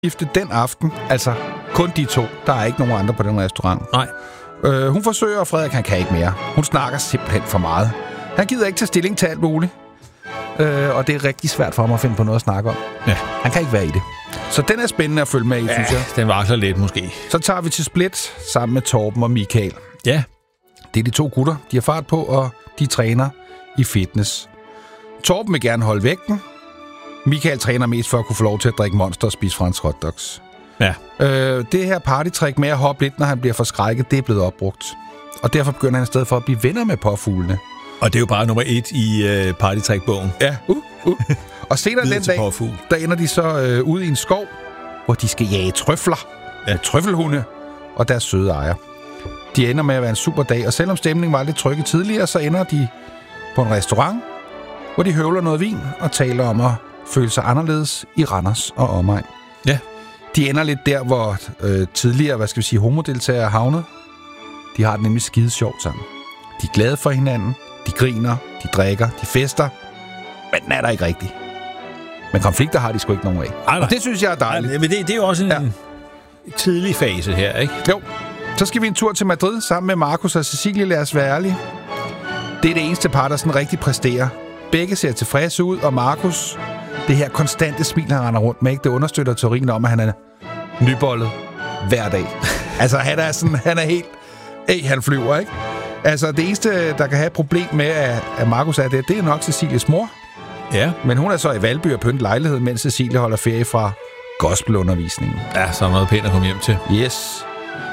skifte den aften. Altså, kun de to. Der er ikke nogen andre på den restaurant. Nej. Hun forsøger, og Frederik, han kan ikke mere. Hun snakker simpelthen for meget. Han gider ikke tage stilling til alt muligt. Og det er rigtig svært for ham at finde på noget at snakke om. Ja. Han kan ikke være i det. Så den er spændende at følge med i, synes jeg. Den vakler lidt måske. Så tager vi til Split sammen med Torben og Michael. Ja. Det er de to gutter, de har fart på, og de træner i fitness. Torben vil gerne holde vægten. Michael træner mest for at kunne få lov til at drikke Monster og spise fransk hotdogs. Ja. Det her partytrick med at hoppe lidt, når han bliver forskrækket, det er blevet opbrugt. Og derfor begynder han i stedet for at blive venner med påfuglene. Og det er jo bare nummer 1 i partytrick-bogen. Ja. Og senere den dag, der ender de så ude i en skov, hvor de skal jage trøfler. Ja. Trøffelhunde og deres søde ejer. De ender med at være en super dag, og selvom stemningen var lidt trykket tidligere, så ender de på en restaurant, hvor de høvler noget vin og taler om at føle sig anderledes i Randers og omegn. Ja. De ender lidt der, hvor tidligere, homodeltagere havnet. De har det nemlig skide sjovt sammen. De er glade for hinanden, de griner, de drikker, de fester, men den er der ikke rigtig. Men konflikter har de sgu ikke nogen af. Ej. Og det synes jeg er dejligt. Ej, men det er jo også en tidlig fase her, ikke? Jo. Så skal vi en tur til Madrid sammen med Markus og Cecilie, lad os være ærlige. Det er det eneste par, der sådan rigtig præsterer. Begge ser tilfredse ud, og Markus, det her konstante smil, han render rundt med, ikke? Det understøtter teorien om, at han er nybollet hver dag. Altså, han er helt... han flyver, ikke? Altså, det eneste, der kan have et problem med, at Markus er det er nok Cecilies mor. Ja. Men hun er så i Valby og pyntet lejlighed, mens Cecilie holder ferie fra gospelundervisningen. Ja, så er noget pænt at komme hjem til. Yes.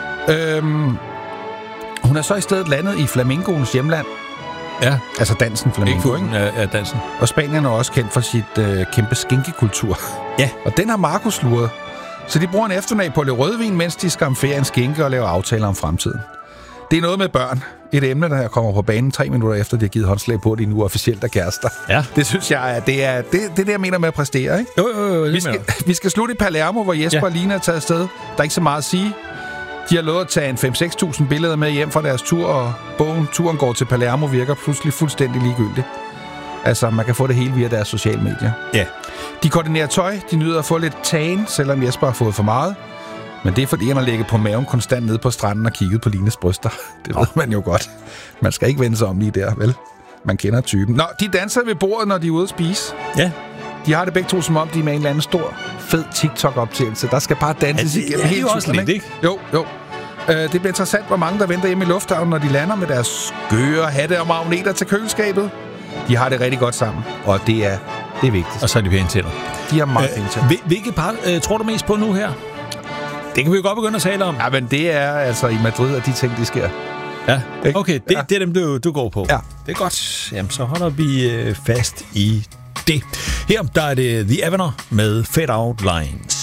Hun er så i stedet landet i flamingoens hjemland. Ja. Altså dansen flamingo, ikke? Ja, dansen. Og Spanien er også kendt for sit kæmpe skinkekultur. Ja. Og den har Markus luret. Så de bruger en eftermiddag på at lave rødvin, mens de skamferer en skinke og laver aftaler om fremtiden. Det er noget med børn. Et emne, der kommer på banen 3 minutter efter, de har givet håndslag på, at de nu officielt er kærester. Ja. Det synes jeg, at det er det, jeg mener med at præstere, ikke? Jo, vi skal slutte i Palermo, hvor Jesper og Lina er taget afsted. Der er ikke så meget at sige. De har lovet at tage en 5-6.000 billeder med hjem fra deres tur, og turen går til Palermo virker pludselig fuldstændig ligegyldigt. Altså, man kan få det hele via deres sociale medier. Ja. De koordinerer tøj, de nyder at få lidt tagen, selvom Jesper har fået for meget. Men det er fordi, han har ligget på maven konstant nede på stranden og kigget på Lines bryster. Det ved man jo godt. Man skal ikke vende sig om lige der, vel? Man kender typen. Nå, de danser ved bordet, når de er ude at spise. Ja. De har det begge to, som om de er med en eller anden stor, fed TikTok-optagelse. Der skal bare danses igennem hele turen, ikke? Jo. Det bliver interessant, hvor mange der venter hjemme i lufthavnen, når de lander med deres skøre hatte og magneter til køleskabet. De har det rigtig godt sammen, og det er vigtigt. Og så er de pæne tænder. De har meget pæne tænder. Hvilke par tror du mest på nu her? Det kan vi jo godt begynde at tale om. Ja, men det er altså i Madrid, at de ting, de sker. Ja, okay. Det er dem, du går på. Ja. Det er godt. Jamen, så holder vi fast i det. Her, der er det The Evener med Fade Out Lines.